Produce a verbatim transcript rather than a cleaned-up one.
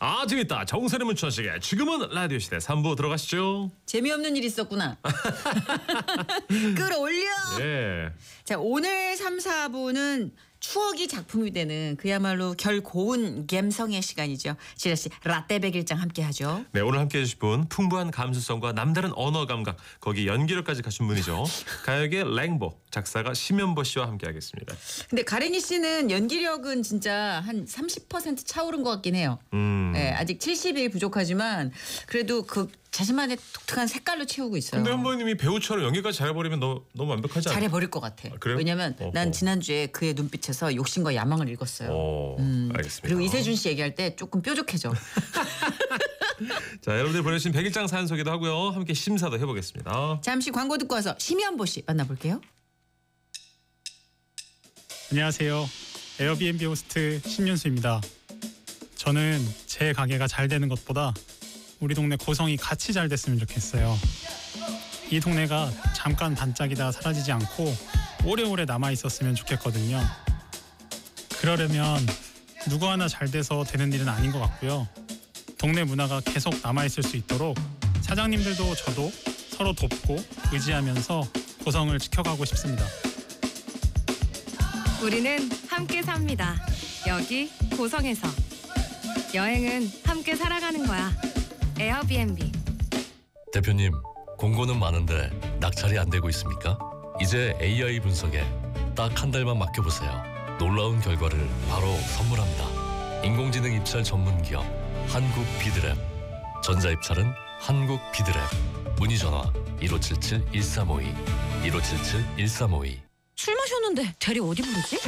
아 재밌다. 정선의 문천식의 지금은 라디오 시대 삼 부 들어가시죠. 재미없는 일 있었구나. 끌어올려. 예. 자, 오늘 삼, 사 부는 추억이 작품이 되는 그야말로 결고운 감성의 시간이죠. 지라 씨 라떼 백일장 함께하죠. 네, 오늘 함께해 주실 분 풍부한 감수성과 남다른 언어 감각, 거기 연기력까지 갖춘 분이죠. 가요계 랭보 작사가 심연보 씨와 함께하겠습니다. 근데 가랭이 씨는 연기력은 진짜 한 삼십 퍼센트 차오른 것 같긴 해요. 음. 네, 아직 칠십 일 부족하지만 그래도 그 자신만의 독특한 색깔로 채우고 있어요. 근데 현보님이 배우처럼 연기까지 잘해버리면 너, 너무 완벽하지 않아? 잘해버릴 것 같아. 아, 그래요? 왜냐면 어허. 난 지난주에 그의 눈빛에서 욕심과 야망을 읽었어요. 오, 음. 알겠습니다. 그리고 이세준 씨 얘기할 때 조금 뾰족해져. 자, 여러분들 보내주신 백일장 사연 소개도 하고요. 함께 심사도 해보겠습니다. 잠시 광고 듣고 와서 심연보 씨 만나볼게요. 안녕하세요. 에어비앤비 호스트 신윤수입니다. 저는 제 가게가 잘 되는 것보다 우리 동네 고성이 같이 잘 됐으면 좋겠어요. 이 동네가 잠깐 반짝이다 사라지지 않고 오래오래 남아있었으면 좋겠거든요. 그러려면 누구 하나 잘 돼서 되는 일은 아닌 것 같고요. 동네 문화가 계속 남아있을 수 있도록 사장님들도 저도 서로 돕고 의지하면서 고성을 지켜가고 싶습니다. 우리는 함께 삽니다. 여기 고성에서. 여행은 함께 살아가는 거야. 에어비앤비. 대표님, 공고는 많은데 낙찰이 안 되고 있습니까? 이제 에이아이 분석에 딱 한 달만 맡겨보세요. 놀라운 결과를 바로 선물합니다. 인공지능 입찰 전문 기업 한국 비드랩. 전자입찰은 한국 비드랩. 문의 전화 일오칠칠 일삼오이 일오칠칠 일삼오이. 술 마셨는데 대리 어디 부르지?